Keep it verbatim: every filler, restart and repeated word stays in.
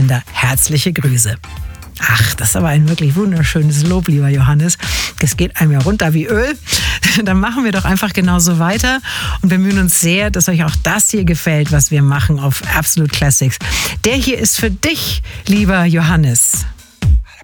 Sender. Herzliche Grüße. Ach, das ist aber ein wirklich wunderschönes Lob, lieber Johannes. Es geht einem ja runter wie Öl. Dann machen wir doch einfach genauso weiter und bemühen uns sehr, dass euch auch das hier gefällt, was wir machen auf Absolute Classics. Der hier ist für dich, lieber Johannes.